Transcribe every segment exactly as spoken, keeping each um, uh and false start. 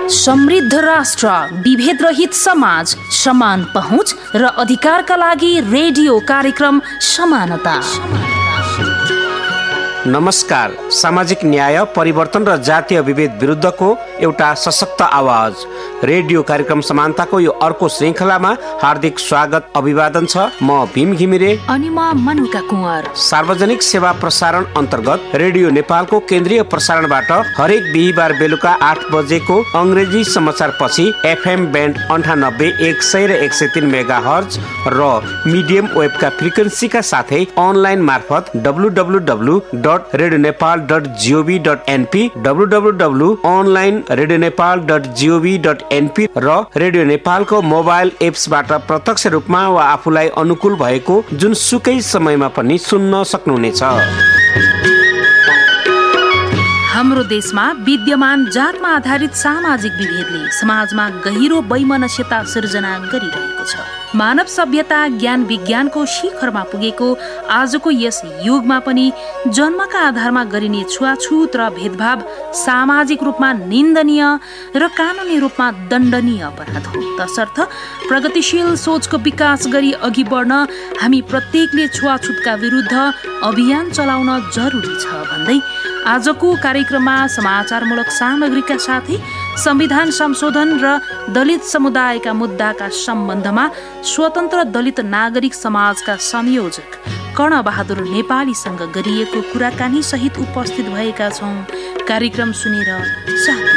समृद्ध राष्ट्र, विभेद रहित समाज, समान पहुँच र अधिकारका लागि रेडियो कार्यक्रम समानता। नमस्कार। सामाजिक न्याय, परिवर्तन र जातीय विभेद विरुद्धको एउटा सशक्त आवाज रेडियो कार्यक्रम समानताको यो अर्को श्रृङ्खलामा हार्दिक स्वागत अभिवादन छ। म भीम घिमिरे अनि म मनुका कुँवर। सार्वजनिक सेवा प्रसारण अन्तर्गत रेडियो नेपालको केन्द्रीय प्रसारणबाट हरेक बिहिबार बेलुका आठ बजेको अङ्ग्रेजी समाचार पछि एफएम ब्यान्ड अन्ठानब्बे एक सय र एक सय तीन मेगा हर्ज र मिडियम वेबका फ्रिक्वेन्सीका साथै अनलाइन मार्फत W W W dot radio Nepal dot जिओभी dot NP W W W online radio Nepal dot जिओभी dot NP र रेडियो नेपालको मोबाइल एप्सबाट प्रत्यक्ष रूपमा वा आफूलाई अनुकूल भएको जुन सुकै समयमा पनि सुन्न सक्नुहुनेछ। हाम्रो देशमा विद्यमान जातमा आधारित सामाजिक विभेदले समाजमा गहिरो वैमनस्यता सिर्जना गरिरहेको छ। मानव सभ्यता ज्ञान विज्ञानको शिखरमा पुगेको आजको यस युगमा पनि जन्मका आधारमा गरिने छुवाछुत र भेदभाव सामाजिक रूपमा निन्दनीय र कानुनी रूपमा दण्डनीय अपराध हो। तसर्थ प्रगतिशील सोचको विकास गरी अघि बढ्न हामी प्रत्येकले छुवाछुतका विरुद्ध अभियान चलाउन जरुरी छ भन्दै आजको कार्यक्रममा समाचारमूलक सामग्रीका साथै संविधान संशोधन र दलित समुदायका मुद्दाका सम्बन्धमा स्वतन्त्र दलित नागरिक समाजका संयोजक कर्ण बहादुर नेपालीसँग गरिएको कुराकानी सहित उपस्थित भएका छौं। कार्यक्रम सुनेर साथ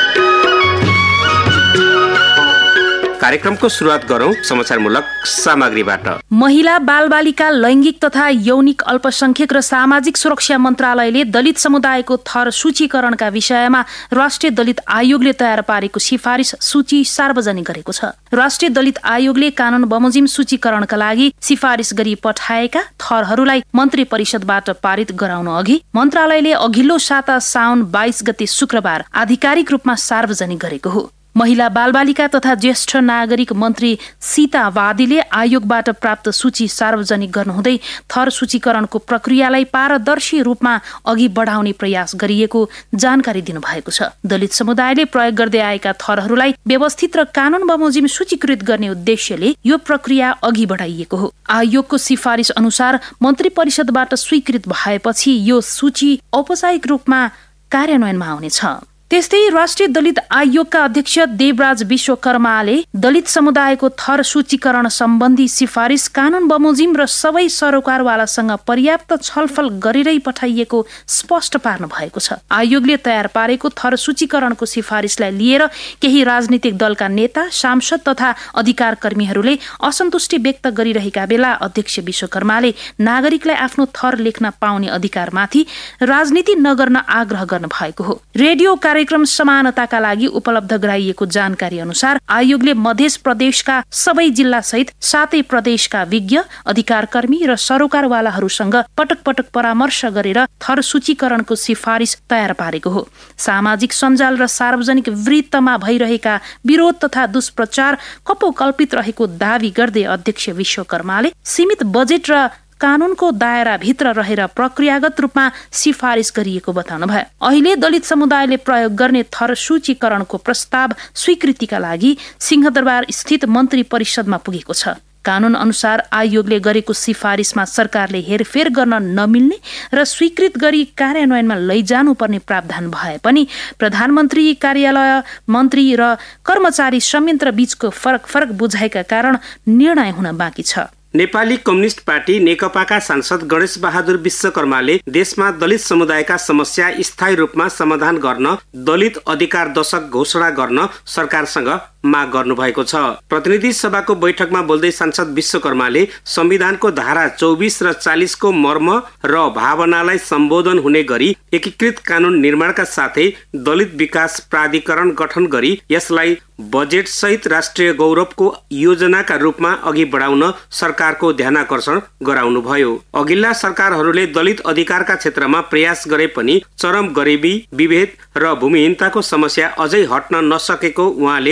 कार्यक्रमको सुरुवात गरौं समाचारमूलक सामग्रीबाट। महिला बालबालिका लैंगिक तथा यौनिक अल्पसंख्यक र सामाजिक सुरक्षा मन्त्रालयले दलित समुदायको थर सूचीकरणका विषयमा राष्ट्रिय दलित आयोगले तयार पारेको सिफारिस सूची सार्वजनिक गरेको छ। राष्ट्रिय दलित आयोगले कानून बमोजिम सूचीकरणका लागि सिफारिस गरी पठाएका थरहरूलाई मन्त्री परिषदबाट पारित गराउन अघि मन्त्रालयले अघिल्लो साता साउन बाइस गते शुक्रबार आधिकारिक रूपमा सार्वजनिक गरेको हो। महिला बालबालिका तथा ज्येष्ठ नागरिक मन्त्री सीता वादीले आयोगबाट प्राप्त सूची सार्वजनिक गर्नुहुँदै थर सूचीकरणको प्रक्रियालाई पारदर्शी रूपमा अघि बढाउने प्रयास गरिएको जानकारी दिनुभएको छ। दलित समुदायले प्रयोग गर्दै आएका थरहरूलाई व्यवस्थित र कानून बमोजिम सूचीकृत गर्ने उद्देश्यले यो प्रक्रिया अघि बढाइएको हो। आयोगको सिफारिस अनुसार मन्त्री परिषदबाट स्वीकृत भएपछि यो सूची औपचारिक रूपमा कार्यान्वयनमा आउनेछ। त्यस्तै राष्ट्रिय दलित आयोगका अध्यक्ष देवराज विश्वकर्माले दलित समुदायको थर सूचीकरण सम्बन्धी सिफारिस कानून बमोजिम र सबै सरोकारवालासँग पर्याप्त छलफल गरेरै पठाइएको स्पष्ट पार्नु भएको छ। आयोगले तयार पारेको थर सूचीकरणको सिफारिसलाई लिएर केही राजनीतिक दलका नेता, सांसद तथा अधिकार कर्मीहरूले असन्तुष्टि व्यक्त गरिरहेका बेला अध्यक्ष विश्वकर्माले नागरिकलाई आफ्नो थर लेख्न पाउने अधिकारमाथि राजनीति नगर्न आग्रह गर्नु भएको हो। रेडियो कार्यक्रम समानताका लागि उपलब्ध गराइएको जानकारी अनुसार आयोगले मध्य प्रदेशका सबै जिल्ला सहित सातै प्रदेशका विज्ञ, अधिकार कर्मी र सरोकारवालाहरूसँग पटक पटक परामर्श गरेर थर सूचीकरणको सिफारिस तयार पारेको हो। सामाजिक सञ्जाल र सार्वजनिक वृत्तमा भइरहेका विरोध तथा दुष्प्रचार कपोकल्पित रहेको दावी गर्दै अध्यक्ष विश्वकर्माले सीमित बजेट र कानूनको दायरा भित्र रहेर प्रक्रियागत रूपमा सिफारिस गरिएको बताउनु भयो। अहिले दलित समुदायले प्रयोग गर्ने थर सूचीकरणको प्रस्ताव स्वीकृतिका लागि सिंहदरबार स्थित मन्त्री परिषदमा पुगेको छ। कानून अनुसार आयोगले गरेको सिफारिसमा सरकारले हेरफेर गर्न नमिल्ने र स्वीकृत गरी कार्यान्वयनमा लैजानुपर्ने प्रावधान भए पनि प्रधानमन्त्री कार्यालय, मन्त्री र कर्मचारी संयन्त्र बीचको फरक फरक बुझाइका कारण निर्णय हुन बाँकी छ। नेपाली कम्युनिस्ट पार्टी नेकपाका सांसद गणेश बहादुर विश्वकर्माले देशमा दलित समुदायका समस्या स्थायी रूपमा समाधान गर्न दलित अधिकार दशक घोषणा गर्न सरकारसँग माग गर्नुभएको छ। प्रतिनिधि सभाको बैठकमा बोल्दै सांसद विश्वकर्माले संविधानको धारा चौबिस र चालीस को मर्म र भावनालाई सम्बोधन हुने गरी एकीकृत कानून निर्माणका साथै दलित विकास प्राधिकरण गठन गरी यसलाई बजेट सहित राष्ट्रिय गौरवको योजनाका रूपमा अघि बढाउन सरकारको ध्यानाकर्षण गराउनुभयो। अघिल्ला सरकारहरूले दलित अधिकारका क्षेत्रमा प्रयास गरे पनि चरम गरिबी, विभेद र भूमिहीनताको समस्या अझै हट्न नसकेको उहाँले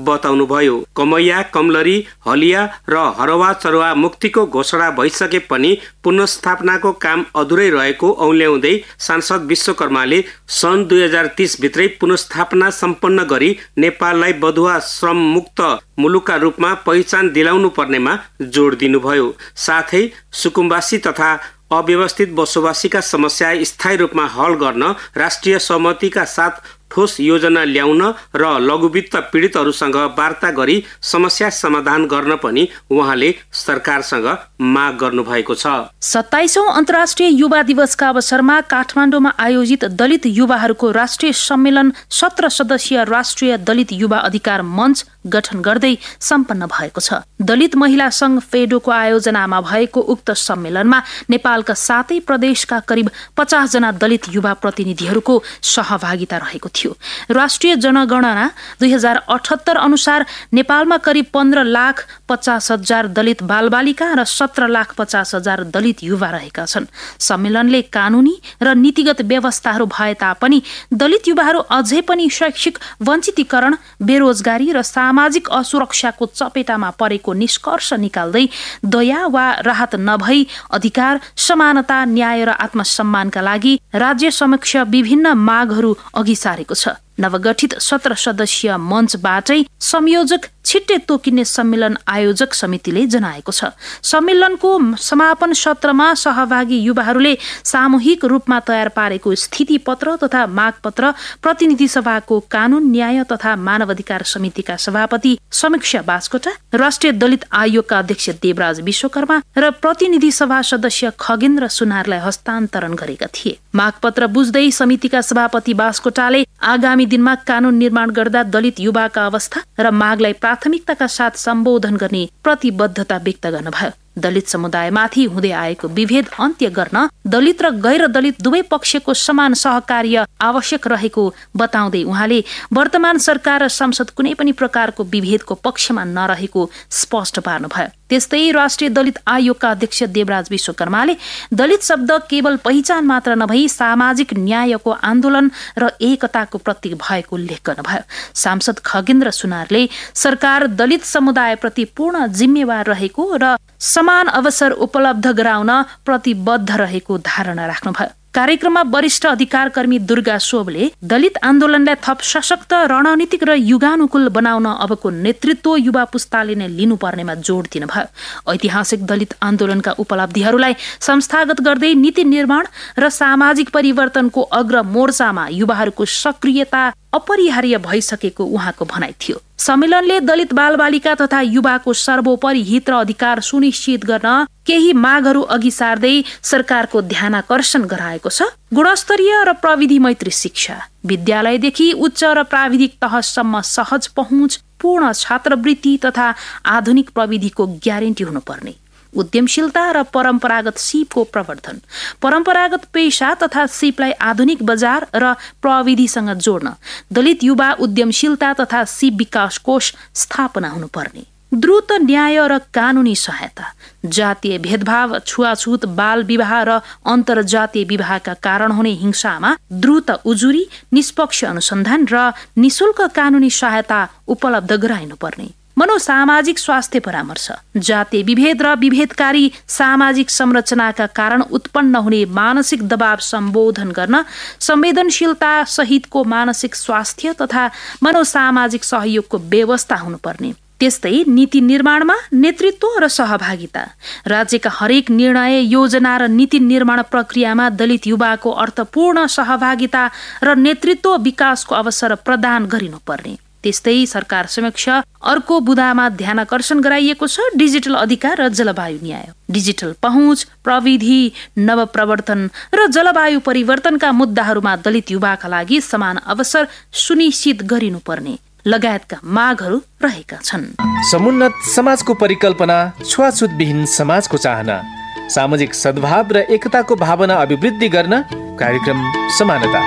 बताउनुभयो। कमैया, कमलरी, हलिया र हरवा चरवा मुक्तिको घोषणा भइसके पनि पुनर्स्थापनाको काम अधुरै रहेको औल्याउँदै सांसद विश्वकर्माले सन् दुई हजार तीस भित्रै पुनर्स्थापना सम्पन्न गरी नेपाललाई बधुवा श्रम मुक्त मुलुकका रूपमा पहिचान दिलाउनु पर्नेमा जोड दिनुभयो। साथै सुकुम्बासी तथा अव्यवस्थित बसोबासीका समस्या स्थायी रूपमा हल गर्न राष्ट्रिय सहमतिका साथ ठोस योजना ल्याउन र लघुवित्त पीडितहरूसँग वार्ता गरी समस्या समाधान गर्न पनि उहाँले सरकारसँग माग गर्नु भएको छ। सत्ताइसौं अन्तर्राष्ट्रिय युवा दिवसका अवसरमा काठमाडौँमा आयोजित दलित युवाहरूको राष्ट्रिय सम्मेलन सत्र सदस्यीय राष्ट्रिय दलित युवा अधिकार मञ्च गठन गर्दै सम्पन्न भएको छ। दलित महिला संघ फेडोको आयोजनामा भएको उक्त सम्मेलनमा नेपालका सातै प्रदेशका करिब पचास जना दलित युवा प्रतिनिधिहरूको सहभागिता रहेको थियो। राष्ट्रिय जनगणना दुई हजार अठहत्तर अनुसार नेपालमा करिब पन्ध्र लाख पचास हजार दलित बालबालिका र सत्र लाख पचास हजार दलित युवा रहेका छन्। सम्मेलनले कानूनी र नीतिगत व्यवस्थाहरू भए तापनि दलित युवाहरू अझै पनि शैक्षिक वञ्चितीकरण, बेरोजगारी र सामाजिक असुरक्षाको चपेटामा परेको निष्कर्ष निकाल्दै दया वा राहत नभई अधिकार, समानता, न्याय र आत्मसम्मानका लागि राज्य समक्ष विभिन्न मागहरू अघि सारेको छ। नवगठित सत्र सदस्यीय मञ्चबाटै संयोजक छिट्टै तोकिने सम्मेलन आयोजक समितिले जनाएको छ। सम्मेलनको समापन सत्रमा सहभागी युवाहरूले सामूहिक रूपमा तयार पारेको स्थिति पत्र तथा मागपत्र प्रतिनिधि सभाको कानून, न्याय तथा मानवाधिकार समितिका सभापति समीक्षा बास्कोटा, राष्ट्रिय दलित आयोगका अध्यक्ष देवराज विश्वकर्मा र प्रतिनिधि सभा सदस्य खगेन्द्र सुनारलाई हस्तान्तरण गरेका थिए। मागपत्र बुझ्दै समितिका सभापति बास्कोटाले आगामी दिनमा कानून निर्माण गर्दा दलित युवाका अवस्था र मागलाई प्राथमिकताका साथ सम्बोधन गर्ने प्रतिबद्धता व्यक्त गर्नुभयो। दलित समुदायमाथि हुँदै आएको विभेद अन्त्य गर्न दलित र गैर दलित दुवै पक्षको समान सहकार्य आवश्यक रहेको बताउँदै उहाँले वर्तमान सरकार र संसद कुनै पनि प्रकारको विभेदको पक्षमा नरहेको स्पष्ट पार्नुभयो। त्यस्तै राष्ट्रिय दलित आयोगका अध्यक्ष देवराज विश्वकर्माले दलित शब्द केवल पहिचान मात्र नभई सामाजिक न्यायको आन्दोलन र एकताको प्रतीक भएको उल्लेख गर्नुभयो। सांसद खगेन्द्र सुनारले सरकार दलित समुदायप्रति पूर्ण जिम्मेवार रहेको र समान अवसर उपलब्ध गराउन प्रतिबद्ध रहेको धारणा राख्नुभयो। कार्यक्रममा वरिष्ठ अधिकारकर्मी दुर्गा सोबले दलित आन्दोलनलाई थप सशक्त, रणनीतिक र युगानुकूल बनाउन अबको नेतृत्व युवा पुस्ताले नै लिनुपर्नेमा जोड दिनुभयो। ऐतिहासिक दलित आन्दोलनका उपलब्धिहरूलाई संस्थागत गर्दै नीति निर्माण र सामाजिक परिवर्तनको अग्र मोर्चामा युवाहरूको सक्रियता अपरिहार्य भइसकेको उहाँको भनाइ थियो। सम्मेलनले दलित बालबालिका तथा युवाको सर्वोपरि हित र अधिकार सुनिश्चित गर्न केही मागहरू अघि सार्दै सरकारको ध्यानाकर्षण गराएको छ। गुणस्तरीय र प्रविधि मैत्री शिक्षा, विद्यालयदेखि उच्च र प्राविधिक तहसम्म सहज पहुँच, पूर्ण छात्रवृत्ति तथा आधुनिक प्रविधिको ग्यारेन्टी हुनुपर्ने, उद्यमशीलता र परम्परागत सिपको प्रवर्धन, परम्परागत पेशा तथा सिपलाई आधुनिक बजार र प्रविधिसँग जोड्न दलित युवा उद्यमशीलता तथा सिप विकास कोष स्थापना हुनुपर्ने, द्रुत न्याय र कानूनी सहायता, जातीय भेदभाव, छुवाछुत, बाल विवाह र अन्तर्जातीय विवाहका कारण हुने हिंसामा द्रुत उजुरी, निष्पक्ष अनुसन्धान र निशुल्क कानूनी सहायता उपलब्ध गराइनुपर्ने, मनोसामाजिक स्वास्थ्य परामर्श, जातीय विभेद र विभेदकारी सामाजिक संरचनाका कारण उत्पन्न हुने मानसिक दबाव सम्बोधन गर्न संवेदनशीलता सहितको मानसिक स्वास्थ्य तथा मनोसामाजिक सहयोगको व्यवस्था हुनुपर्ने। त्यस्तै नीति निर्माणमा नेतृत्व र सहभागिता, राज्यका हरेक निर्णय, योजना र नीति निर्माण प्रक्रियामा दलित युवाको अर्थपूर्ण सहभागिता र नेतृत्व विकासको अवसर प्रदान गरिनुपर्ने। त्यस्तै सरकार समक्ष अर्को बुदामा ध्यानाकर्षण गराइएको छ डिजिटल अधिकार र जलवायु न्याय। डिजिटल पहुँच, प्रविधि, नवप्रवर्तन र जलवायु परिवर्तनका मुद्दाहरूमा दलित युवाका लागि समान अवसर सुनिश्चित गरिनुपर्ने लगायतका मागहरू रहेका छन्। समुन्नत समाजको परिकल्पना, छुवाछुतविहीन समाजको चाहना, सामाजिक सद्भाव र एकताको भावना अभिवृद्धि गर्न कार्यक्रम समानता।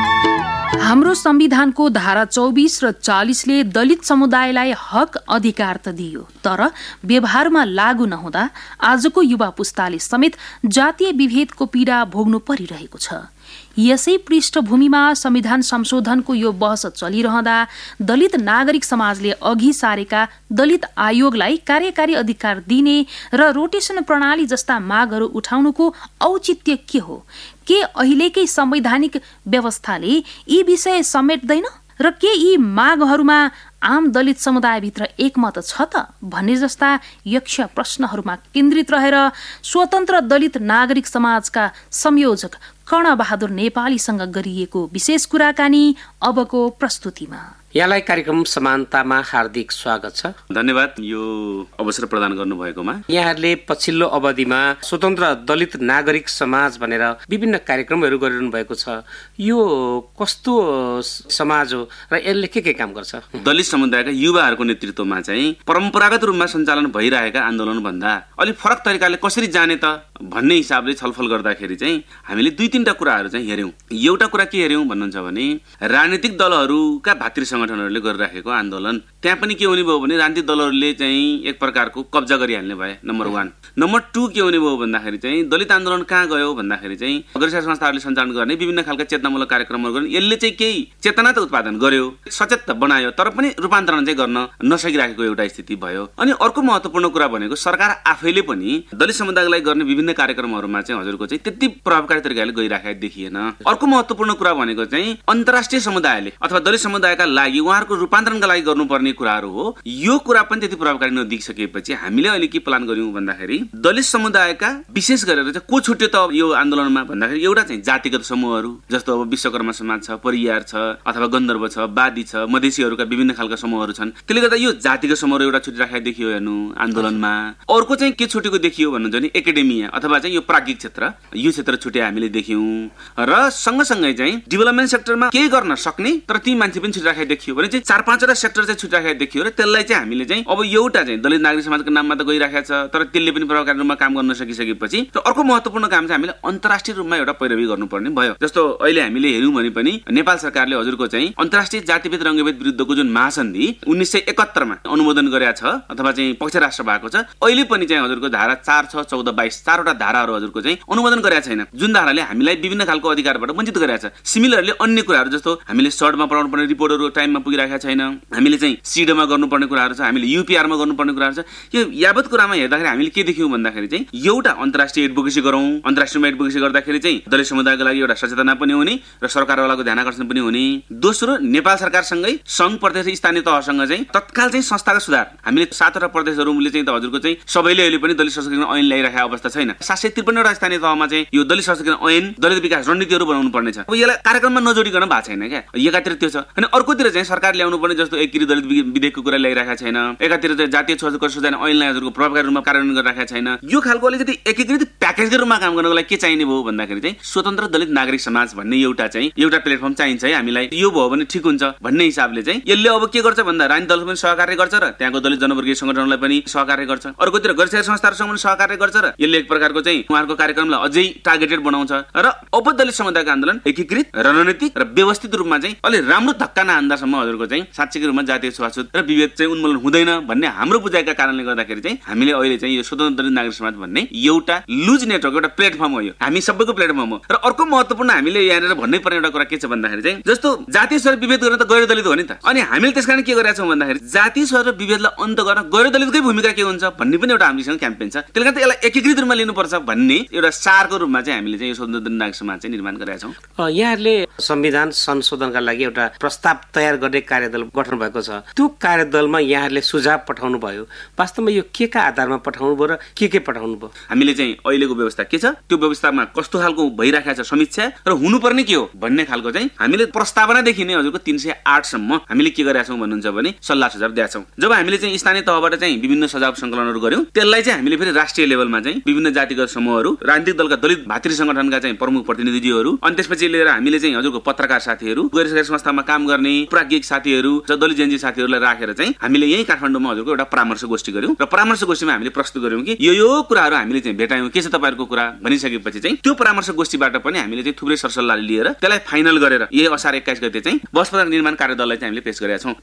हाम्रो संविधानको धारा चौबिस र चालिसले दलित समुदायलाई हक अधिकार त दियो, तर व्यवहारमा लागू नहुँदा आजको युवा पुस्ताले समेत जातीय विभेदको पीडा भोग्नु परिरहेको छ। यसै पृष्ठभूमिमा संविधान संशोधनको यो बहस चलिरहँदा दलित नागरिक समाजले अघि सारेका दलित आयोगलाई कार्यकारी अधिकार दिने र रोटेसन प्रणाली जस्ता मागहरू उठाउनुको औचित्य के हो? के अहिलेकै संवैधानिक व्यवस्थाले यी विषय समेट्दैन र के यी मागहरूमा आम दलित समुदायभित्र एकमत छ त भन्ने जस्ता यक्ष प्रश्नहरूमा केन्द्रित रहेर स्वतन्त्र दलित नागरिक समाजका संयोजक कर्णबहादुर नेपालीसँग गरिएको विशेष कुराकानी अबको प्रस्तुतिमा। यहाँलाई कार्यक्रम समानतामा हार्दिक स्वागत छ। धन्यवाद यो अवसर प्रदान गर्नुभएकोमा। यहाँहरूले पछिल्लो अवधिमा स्वतन्त्र दलित नागरिक समाज भनेर विभिन्न कार्यक्रमहरू गरिरहनु भएको छ। यो कस्तो समाज हो र यसले के के काम गर्छ? दलित समुदायका युवाहरूको नेतृत्वमा चाहिँ परम्परागत रूपमा सञ्चालन भइरहेका आन्दोलन भन्दा अलि फरक तरिकाले कसरी जाने त भन्ने हिसाबले छलफल गर्दाखेरि चाहिँ हामीले दुई तीनटा कुराहरू चाहिँ हेर्यौं। एउटा कुरा के हेर्यौं भन्नुहुन्छ भने राजनीतिक दलहरूका भातृ संगठनहरूले गरिराखेको आन्दोलन, त्यहाँ पनि के हुने भयो भने राजनीतिक दलहरूले चाहिँ एक प्रकारको कब्जा गरिहाल्ने भए, नम्बर वान। नम्बर टू के हुने भयो भन्दाखेरि चाहिँ दलित आन्दोलन कहाँ गयो भन्दाखेरि चाहिँ अग्रसर संस्थाहरूले सञ्चालन गर्ने विभिन्न खालका चेतनामूलक कार्यक्रमहरू गर्ने, यसले चाहिँ केही चेतना त उत्पादन गर्यो, सचेत त बनायो, तर पनि रूपान्तरण चाहिँ गर्न नसकिरहेको एउटा स्थिति भयो। अनि अर्को महत्त्वपूर्ण कुरा भनेको सरकार आफैले पनि दलित समुदायलाई गर्ने विभिन्न कार्यक्रमहरूमा चाहिँ हजुरको चाहिँ त्यति प्रभावकारी तरिकाले गइराखेको देखिएन। अर्को महत्त्वपूर्ण कुरा भनेको चाहिँ अन्तर्राष्ट्रिय समुदायले अथवा दलित समुदायका लागि उहाँहरूको रूपान्तरणका लागि गर्नुपर्ने कुराहरू हो। यो कुरा पनि त्यति प्रभावकारी नदेखिसकेपछि हामीले अहिले के प्लान गर्यौं भन्दाखेरि दलित समुदायका विशेष गरेर चाहिँ को छुट्यो त यो आन्दोलनमा भन्दाखेरि एउटा चाहिँ जातिगत समूहहरू जस्तो अब विश्वकर्मा समाज छ, परियार छ, अथवा गन्धर्व छ, वादी छ, मधेसीहरूका विभिन्न खालका समूहहरू छन्। त्यसले गर्दा यो जातिगत समूहहरू एउटा छुटिराखेको देखियो हेर्नु आन्दोलनमा। अर्को चाहिँ के छुटेको देखियो भन्नुहुन्छ भने एकाडेमिया अथवा चाहिँ यो प्राज्ञिक क्षेत्र, यो क्षेत्र छुटे हामीले देख्यौं। र सँगसँगै चाहिँ डेभलपमेन्ट सेक्टरमा केही गर्न सक्ने तर ती मान्छे पनि छुटिराखेको देखियो भने चाहिँ चार पाँचवटा सेक्टर चाहिँ छुटिराखेको देखियो र त्यसलाई चाहिँ हामीले चाहिँ अब एउटा चाहिँ दलित नागरिक समाजको नाममा त गइराखेको छ तर त्यसले पनि प्रभावकारी रूपमा काम गर्न सकिसकेपछि र अर्को महत्त्वपूर्ण काम चाहिँ हामीले अन्तर्राष्ट्रिय रूपमा एउटा पैरवी गर्नुपर्ने भयो। जस्तो अहिले हामीले हेर्यौं भने पनि नेपाल सरकारले हजुरको चाहिँ अन्तर्राष्ट्रिय जातिभेद रङ्गभेद विरुद्धको जुन महासन्धि उन्नाइस सय एकहत्तरमा अनुमोदन गरेको छ अथवा चाहिँ पक्ष राष्ट्र भएको छ, अहिले पनि चाहिँ हजुरको धारा चार छ चौध बाइस चारवटा धाराहरू हजुरको चाहिँ अनुमोदन गरेको छैन, जुन धाराले हामीलाई विभिन्न खालको अधिकारबाट वञ्चित गरेको छ। सिमिलरली अन्य कुराहरू जस्तो हामीले सर्टमा पढाउनु पर्ने रिपोर्टहरू टाइममा पुगिरहेको छैन, हामीले चाहिँ सिडमा गर्नुपर्ने कुराहरू छ, हामीले युपीआरमा गर्नुपर्ने कुराहरू छ। यो यावत कुरामा हेर्दाखेरि हामीले के देख्यौं भन्दाखेरि चाहिँ एउटा अन्तर्राष्ट्रिय एडभोकेसी गरौँ, अन्तर्राष्ट्रियमा एडभोकेसी गर्दाखेरि चाहिँ दलित समुदायको लागि एउटा सचेतना पनि हुने र सरकारवालाको ध्यान आकर्षण पनि हुने। दोस्रो नेपाल सरकारसँगै संघ प्रदेश स्थानीय तहसँग चाहिँ तत्काल चाहिँ संस्थागत सुधार, हामीले सातवटा प्रदेशहरूले चाहिँ त हजुरको चाहिँ सबैले अहिले पनि दलित सशक्तिकरण ऐन ल्याइरहेको अवस्था छैन। सात सय त्रिपन्नवटा स्थानीय तहमा चाहिँ यो दलित सशक्तिकरण ऐन, दलित विकास रणनीतिहरू बनाउनु पर्ने छ। अब यसलाई कार्यक्रममा नजोडिकन भएको छैन क्या, एकातिर त्यो छ अनि अर्कोतिर चाहिँ सरकार ल्याउनु पर्ने जस्तो एकीकृत दलित विधेयकको कुरा ल्याइरहेको छैन, एकातिर चाहिँ जातीय छोराछोरी सुधार ऐनलाई हजुरको प्रभावकारी रूपमा कार्यान्वयन गरिरहेको छैन। यो खालको अलिकति एकीकृत प्याकेजको रूपमा काम गर्नको लागि के चाहिने भयो भन्दाखेरि चाहिँ स्वतन्त्र दलित नागरिक समाज भन्ने एउटा चाहिँ एउटा प्लेटफर्म चाहिन्छ है हामीलाई। यो भयो भने ठिक हुन्छ भन्ने हिसाबले चाहिँ यसले अब के गर्छ भन्दा राजनीतिक दलले पनि सहकार्य गर्छ र त्यहाँको दलित जनवर्गीय संगठनलाई पनि सहकार्य गर्छ, अर्कोतिर गैरसरकारी संस्थाहरूसँग पनि सहकार्य गर्छ र यसले एक प्रकारको चाहिँ उहाँहरूको कार्यक्रमलाई अझै टार्गेटेड बनाउँछ र उपदलित समुदायको आन्दोलन एकीकृत रणनीतिक र व्यवस्थित रूपमा चाहिँ अलि राम्रो धक्का नहान्दासम्म हजुरको चाहिँ साँच्चैकै रूपमा जातीय छुवाछुत र विभेद चाहिँ उन्मूलन हुँदैन भन्ने हाम्रो बुझाइका कारणले गर्दाखेरि चाहिँ हामीले अहिले चाहिँ यो स्वतन्त्र दलित नागरिक समाज भन्ने एउटा लुज नेटवर्क एउटा प्लेटफर्म हो, यो हामी सबैको प्लेटफर्म हो। र अर्को महत्त्वपूर्ण हामीले यहाँनिर भन्नै पर्ने एउटा कुरा के छ भन्दाखेरि चाहिँ जस्तो जातीय स्वर विभेद गर्न त गैर दलित हो नि त, अनि हामीले त्यसकारण के गरेका छौँ भन्दाखेरि जातीय स्वर विभेदलाई अन्त गर्न गैर दलितकै भूमिका के हुन्छ भन्ने पनि एउटा हामीसँग क्याम्पेन छ। त्यसले गर्दा यसलाई एकीकृत रूपमा लिनुपर्छ भन्ने एउटा सारको रूपमा चाहिँ हामीले चाहिँ यो स्वतन्त्र दलित नागरिक समाज चाहिँ निर्माण गरेका छौँ। यहाँहरूले संविधान संशोधनका लागि एउटा प्रस्ताव तयार गर्ने कार्यदल गठन भएको छ, त्यो कार्यदलमा यहाँहरूले सुझाव पठाउनु भयो, वास्तवमा यो के का आधारमा पठाउनु भयो र के के पठाउनु भयो? हामीले चाहिँ अहिलेको व्यवस्था के छ, त्यो व्यवस्थामा कस्तो खालको भइराखेको छ समीक्षा र हुनुपर्ने के हो भन्ने खालको चाहिँ हामीले प्रस्तावनादेखि नै हजुरको तीन सय आठसम्म हामीले के गरेका छौँ भन्नुहुन्छ भने सल्लाह सुझाव दिएका छौँ। जब हामीले चाहिँ स्थानीय तहबाट चाहिँ विभिन्न सुझाव सङ्कलनहरू गर्यौँ त्यसलाई चाहिँ हामीले फेरि राष्ट्रिय लेभलमा चाहिँ विभिन्न जातिगत समूहहरू, राजनीतिक दलका दलित भातृ संगठनका चाहिँ प्रमुख प्रतिनिधिहरू, अनि त्यसपछि लिएर हामीले चाहिँ हजुरको पत्रकार साथीहरू, गैर सरकारी संस्थामा काम गर्ने प्राज्ञिक साथीहरू, दलित जेएनजी साथीहरूलाई राखेर चाहिँ हामीले यही काठमाडौँमा हजुरको एउटा परामर्श गोष्ठी गर्यौँ र परामर्श गोष्ठीमा हामीले प्रस्तुत गर्यौँ कि यो यो कुराहरू हामीले चाहिँ भेटायौँ, के छ तपाईँहरूको कुरा भनिसकेपछि चाहिँ त्यो परामर्श गोष्ठीबाट पनि हामीले चाहिँ थुप्रै सरसल्लाह लिएर त्यसलाई फाइनल गरेर यही असार एक्काइस गते चाहिँ बस पत्रक निर्माण कार्यदललाई चाहिँ हामीले पेश गरेका छौँ।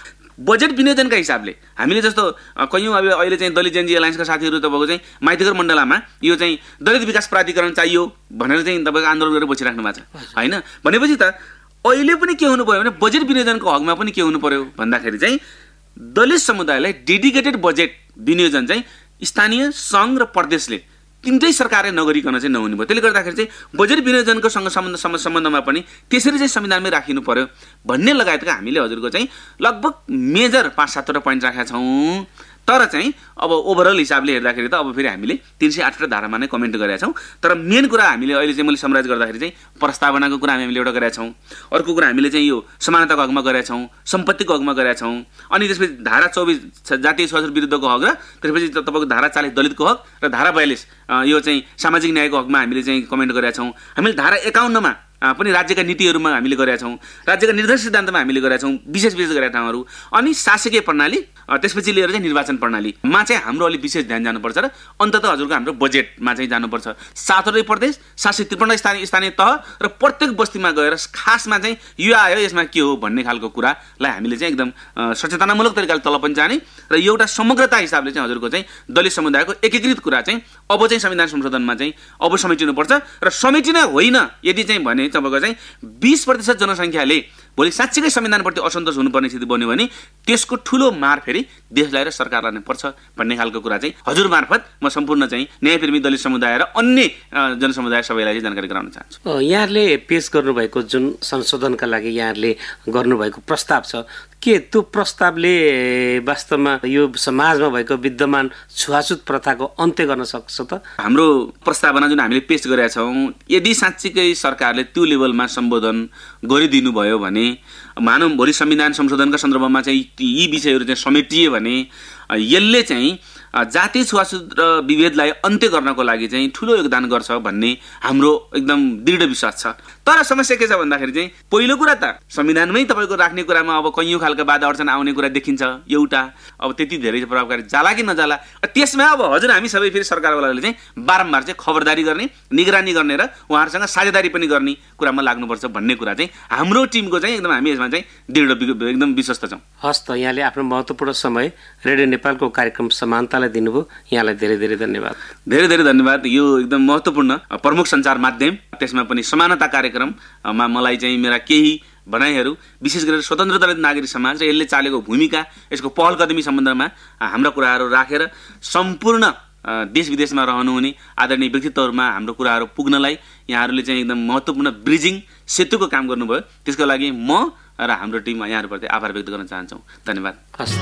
बजेट विनियोजनका हिसाबले हामीले जस्तो कयौँ अब अहिले चाहिँ दलित जेएनजी एलायन्सका साथीहरू तपाईँको चाहिँ माइतीघर मण्डलामा यो चाहिँ दलित विकास प्राधिकरण चाहियो भनेर चाहिँ तपाईँको आन्दोलन गरेर बसिराख्नु भएको छ होइन। भनेपछि त अहिले पनि के हुनु पर्यो भने बजेट विनियोजनको हकमा पनि के हुनु पर्यो भन्दाखेरि चाहिँ दलित समुदायलाई डेडिकेटेड बजेट विनियोजन चाहिँ स्थानीय सङ्घ र प्रदेशले तिनटै सरकारले नगरिकन चाहिँ नहुने भयो। त्यसले गर्दाखेरि चाहिँ बजेट विनियोजनको सँग सम्बन्ध सम्बन्धमा पनि त्यसरी चाहिँ संविधानमै राखिनु पर्यो भन्ने लगायतका हामीले हजुरको चाहिँ लगभग मेजर पाँच सातवटा पोइन्ट राखेका छौँ। तर चाहिँ अब ओभरअल हिसाबले हेर्दाखेरि त अब फेरि हामीले तीन सय आठवटा धारामा नै कमेन्ट गरेका छौँ। तर मेन कुरा हामीले अहिले चाहिँ मैले समराइज गर्दाखेरि चाहिँ प्रस्तावनाको कुरा हामीले एउटा गरेका छौँ, अर्को कुरा हामीले चाहिँ यो समानताको हकमा गरेका छौँ, सम्पत्तिको हकमा गरेका छौँ, अनि त्यसपछि धारा चौबिस जातीय छुवाछुत विरुद्धको हक र त्यसपछि तपाईँको धारा चालिस दलितको हक र धारा बयालिस यो चाहिँ सामाजिक न्यायको हकमा हामीले चाहिँ कमेन्ट गरेका छौँ। हामीले धारा एकाउन्नमा पनि राज्यका नीतिहरूमा हामीले गरेका छौँ, राज्यका निर्देश सिद्धान्तमा हामीले गरेका छौँ, विशेष विशेष गरेका ठाउँहरू, अनि शासकीय प्रणाली त्यसपछि लिएर चाहिँ निर्वाचन प्रणालीमा चाहिँ हाम्रो अलिक विशेष ध्यान जानुपर्छ र अन्ततः हजुरको हाम्रो बजेटमा चाहिँ जानुपर्छ। सातवटै प्रदेश, सात सय त्रिपन्न स्थानीय स्थानीय तह र प्रत्येक बस्तीमा गएर खासमा चाहिँ यो आयो यसमा के हो भन्ने खालको कुरालाई हामीले चाहिँ एकदम सचेतनामूलक तरिकाले तल पनि जाने र एउटा समग्रता हिसाबले चाहिँ हजुरको चाहिँ दलित समुदायको एकीकृत कुरा चाहिँ अब चाहिँ संविधान संशोधनमा चाहिँ अब समेटिनुपर्छ र समेटिन होइन यदि चाहिँ भने तपाईँको चाहिँ बीस प्रतिशत जनसङ्ख्याले भोलि साँच्चीकै संविधानप्रति असन्तोष हुनुपर्ने स्थिति बन्यो भने त्यसको ठुलो मार फेरि देशलाई र सरकारलाई नै पर्छ भन्ने खालको कुरा चाहिँ हजुर मार्फत म सम्पूर्ण चाहिँ न्यायप्रेमी दलित समुदाय र अन्य जनसमुदाय सबैलाई चाहिँ जानकारी गराउन चाहन्छु। यहाँले पेश गर्नुभएको जुन संशोधनका लागि यहाँले गर्नुभएको प्रस्ताव छ के त्यो प्रस्तावले वास्तवमा यो समाजमा भएको विद्यमान छुवाछुत प्रथाको अन्त्य गर्न सक्छ त? हाम्रो प्रस्तावना जुन हामीले पेश गरेका छौँ यदि साँच्चीकै सरकारले त्यो लेभलमा सम्बोधन गरिदिनु भयो भने मानव भोलि संविधान संशोधनका सन्दर्भमा चाहिँ यी विषयहरू चाहिँ समेटिए भने यसले चाहिँ जातीय छुवाछुत र विभेदलाई अन्त्य गर्नको लागि चाहिँ ठुलो योगदान गर्छ भन्ने हाम्रो एकदम दृढ विश्वास छ। तर समस्या के छ भन्दाखेरि चाहिँ पहिलो कुरा त संविधानमै तपाईँको राख्ने कुरामा अब कैयौँ खालका बाधा अडचन आउने कुरा देखिन्छ एउटा, अब त्यति धेरै प्रभावकारी जाला कि नजाला त्यसमा अब हजुर हामी सबै फेरि सरकारवालाले चाहिँ बारम्बार चाहिँ खबरदारी गर्ने, निगरानी गर्ने र उहाँहरूसँग साझेदारी पनि गर्ने कुरामा लाग्नुपर्छ भन्ने कुरा चाहिँ हाम्रो टिमको चाहिँ एकदम हामी यसमा चाहिँ दृढ एकदम विश्वस्त छौँ। हस् त, यहाँले आफ्नो महत्त्वपूर्ण समय रेडियो नेपालको कार्यक्रम समानतालाई दिनुभयो, यहाँलाई धेरै धेरै धन्यवाद। धेरै धेरै धन्यवाद। यो एकदम महत्त्वपूर्ण प्रमुख सञ्चार माध्यम, त्यसमा पनि समानता कार्यक्रममा मलाई चाहिँ मेरा केही भनाइहरू विशेष गरेर स्वतन्त्र दलित नागरिक समाज र यसले चालेको भूमिका, यसको पहल कदमी सम्बन्धमा हाम्रा कुराहरू राखेर सम्पूर्ण देश विदेशमा रहनुहुने आदरणीय व्यक्तित्वहरूमा हाम्रो कुराहरू पुग्नलाई यहाँहरूले चाहिँ एकदम महत्त्वपूर्ण ब्रिजिङ सेतुको काम गर्नुभयो। त्यसको लागि म र हाम्रो टिम यहाँहरूप्रति आभार व्यक्त गर्न चाहन्छौँ। धन्यवाद।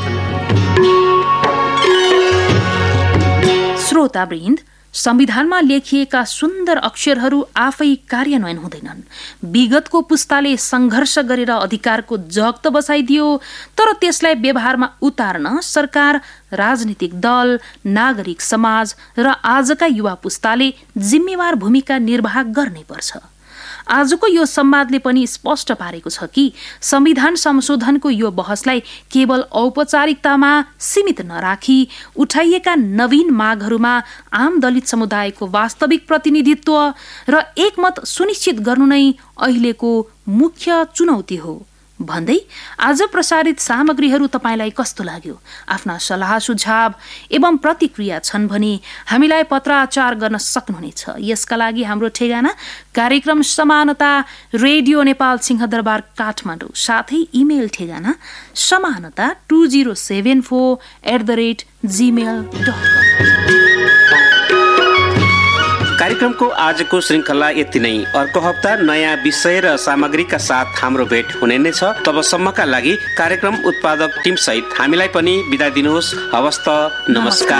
श्रोतावृन्द, संविधानमा लेखिएका सुन्दर अक्षरहरू आफै कार्यान्वयन हुँदैनन्। विगतको पुस्ताले संघर्ष गरेर अधिकारको जग त बसाइदियो, तर त्यसलाई व्यवहारमा उतार्न सरकार, राजनीतिक दल, नागरिक समाज र आजका युवा पुस्ताले जिम्मेवार भूमिका निर्वाह गर्नै पर्छ। आजको यो संवादले पनि स्पष्ट पारेको छ कि संविधान संशोधनको यो बहसलाई केवल औपचारिकतामा सीमित नराखी उठाइएका नवीन मागहरूमा आम दलित समुदायको वास्तविक प्रतिनिधित्व र एकमत सुनिश्चित गर्नु नै अहिलेको मुख्य चुनौती हो भन्दै आज प्रसारित सामग्रीहरू तपाईलाई कस्तो लाग्यो? आफ्ना सल्लाह सुझाव एवं प्रतिक्रिया छन् भने हामीलाई पत्राचार गर्न सक्नुहुनेछ। यसका लागि हाम्रो ठेगाना कार्यक्रम समानता, रेडियो नेपाल सिंहदरबार काठमाडौँ, साथै इमेल ठेगाना समानता two zero seven four at the rate Gmail dot कम। कार्यक्रमको आजको श्रृङ्खला यति नै। अर्को हप्ता नयाँ विषय र सामग्रीका साथ हाम्रो भेट हुने नै छ। तबसम्मका लागि कार्यक्रम उत्पादक टिम सहित हामीलाई पनि बिदा दिनुहोस्। हवस् त, नमस्कार।